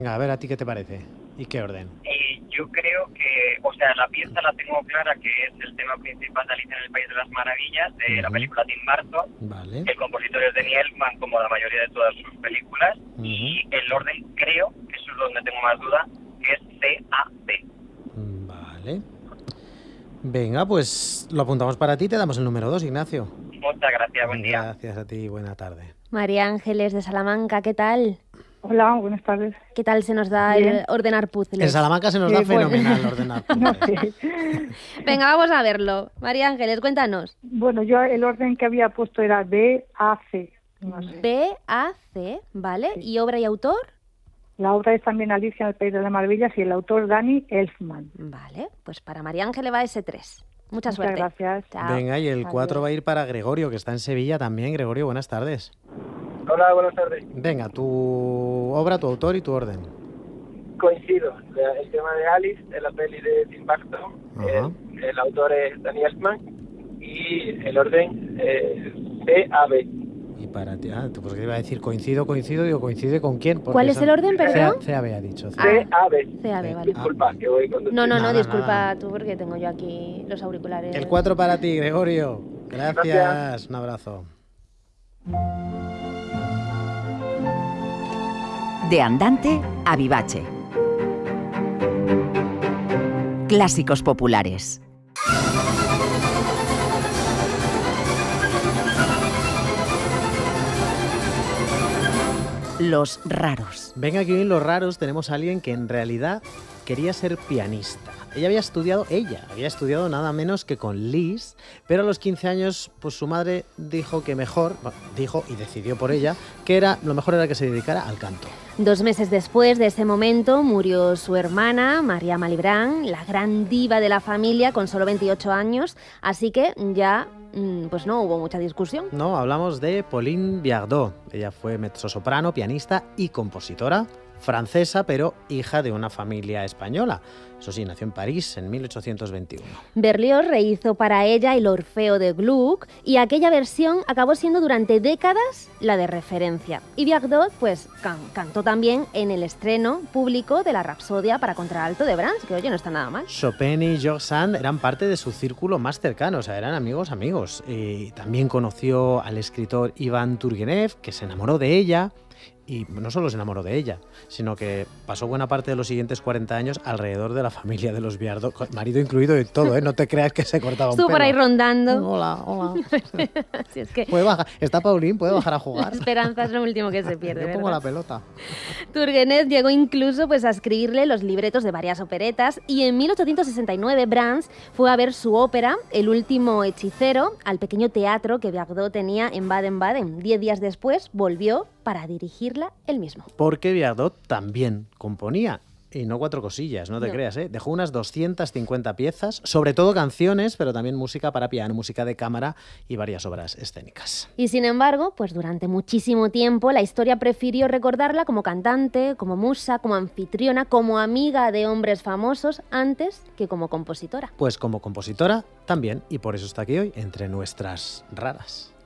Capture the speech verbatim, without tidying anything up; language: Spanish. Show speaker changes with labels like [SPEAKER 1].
[SPEAKER 1] Venga, a ver, ¿a ti qué te parece? ¿Y qué orden?
[SPEAKER 2] Eh, yo creo que, o sea, la pieza la tengo clara, que es el tema principal de Alicia en el País de las Maravillas, de uh-huh. la película Tim Burton.
[SPEAKER 1] Vale.
[SPEAKER 2] El compositor es Danny Elfman, como la mayoría de todas sus películas. Uh-huh. Y el orden, creo, que eso es donde tengo más duda, que es C A B.
[SPEAKER 1] Vale. Venga, pues lo apuntamos para ti, te damos el número dos, Ignacio.
[SPEAKER 2] Muchas gracias, buen día.
[SPEAKER 1] Gracias a ti, buena tarde.
[SPEAKER 3] María Ángeles de Salamanca, ¿qué tal?
[SPEAKER 4] Hola, buenas tardes.
[SPEAKER 3] ¿Qué tal se nos da
[SPEAKER 4] Bien.
[SPEAKER 3] el ordenar puzzles?
[SPEAKER 1] En Salamanca se nos
[SPEAKER 4] Sí,
[SPEAKER 1] da
[SPEAKER 4] bueno.
[SPEAKER 1] fenomenal ordenar puzzles.
[SPEAKER 4] No sé.
[SPEAKER 3] Venga, vamos a verlo. María Ángeles, cuéntanos.
[SPEAKER 4] Bueno, yo el orden que había puesto era B A C. No sé.
[SPEAKER 3] B A C, ¿vale?
[SPEAKER 4] Sí.
[SPEAKER 3] ¿Y obra y autor?
[SPEAKER 4] La obra es también Alicia en el País de las Maravillas y el autor Danny Elfman.
[SPEAKER 3] Vale, pues para María Ángeles va ese tres. Mucha
[SPEAKER 4] Muchas
[SPEAKER 3] suerte.
[SPEAKER 4] gracias.
[SPEAKER 3] Chao.
[SPEAKER 1] Venga, y el
[SPEAKER 4] Adiós.
[SPEAKER 1] cuatro va a ir para Gregorio, que está en Sevilla también. Gregorio, buenas tardes.
[SPEAKER 5] Hola, buenas tardes.
[SPEAKER 1] Venga, tu obra, tu autor y tu orden.
[SPEAKER 5] Coincido. El tema de Alice, de la peli de Tim Burton, el, el autor es Danny Elfman y el orden es C A B.
[SPEAKER 1] Y para ti, ah, pues que iba a decir coincido, coincido, digo, ¿coincide con quién? Porque
[SPEAKER 3] ¿Cuál es
[SPEAKER 1] son-
[SPEAKER 3] el orden, perdón?
[SPEAKER 1] C A B ha dicho.
[SPEAKER 3] Ah.
[SPEAKER 5] C A B.
[SPEAKER 3] C A B, vale.
[SPEAKER 5] Disculpa, que voy con...
[SPEAKER 3] No, no, no,
[SPEAKER 1] Nada,
[SPEAKER 3] disculpa
[SPEAKER 1] nada.
[SPEAKER 3] tú porque tengo yo aquí los auriculares.
[SPEAKER 1] El cuatro para ti, Gregorio. Gracias.
[SPEAKER 5] Gracias.
[SPEAKER 1] Un abrazo.
[SPEAKER 6] De andante a vivace. Clásicos populares. Los raros.
[SPEAKER 1] Venga, aquí en Los Raros tenemos a alguien que en realidad quería ser pianista. Ella había estudiado, ella había estudiado nada menos que con Liszt, pero a los quince años, pues su madre dijo que mejor, bueno, dijo y decidió por ella, que era lo mejor era que se dedicara al canto.
[SPEAKER 3] Dos meses después de ese momento murió su hermana, María Malibran, la gran diva de la familia, con solo veintiocho años, así que ya mm, pues no hubo mucha discusión.
[SPEAKER 1] No, hablamos de Pauline Viardot. Ella fue mezzosoprano, pianista y compositora francesa, pero hija de una familia española. Eso sí, nació en París en mil ochocientos veintiuno.
[SPEAKER 3] Berlioz rehizo para ella el Orfeo de Gluck y aquella versión acabó siendo durante décadas la de referencia. Y Viardot pues can- cantó también en el estreno público de la Rapsodia para contralto de Brahms, que oye, no está nada mal.
[SPEAKER 1] Chopin y George Sand eran parte de su círculo más cercano, o sea, eran amigos amigos. Y también conoció al escritor Iván Turgenev, que se enamoró de ella. Y no solo se enamoró de ella, sino que pasó buena parte de los siguientes cuarenta años alrededor de la familia de los Viardot, con marido incluido y todo, ¿eh? No te creas que se cortaba un
[SPEAKER 3] Estuvo
[SPEAKER 1] pelo.
[SPEAKER 3] por ahí rondando.
[SPEAKER 1] Hola, hola.
[SPEAKER 3] Si es que
[SPEAKER 1] ¿Puede bajar? ¿Está Paulín? ¿Puede bajar a jugar?
[SPEAKER 3] la esperanza es lo último que se pierde,
[SPEAKER 1] Yo pongo
[SPEAKER 3] ¿verdad?
[SPEAKER 1] la pelota.
[SPEAKER 3] Turgenev llegó incluso pues, a escribirle los libretos de varias operetas y en mil ochocientos sesenta y nueve Brahms fue a ver su ópera, El último hechicero, al pequeño teatro que Viardot tenía en Baden-Baden. Diez días después volvió para dirigirla él mismo.
[SPEAKER 1] Porque Viardot también componía. Y no cuatro cosillas, no te
[SPEAKER 3] No.
[SPEAKER 1] creas, ¿eh? Dejó unas doscientas cincuenta piezas, sobre todo canciones, pero también música para piano, música de cámara y varias obras escénicas.
[SPEAKER 3] Y sin embargo, pues durante muchísimo tiempo la historia prefirió recordarla como cantante, como musa, como anfitriona, como amiga de hombres famosos, antes que como compositora.
[SPEAKER 1] Pues como compositora también, y por eso está aquí hoy, entre nuestras raras.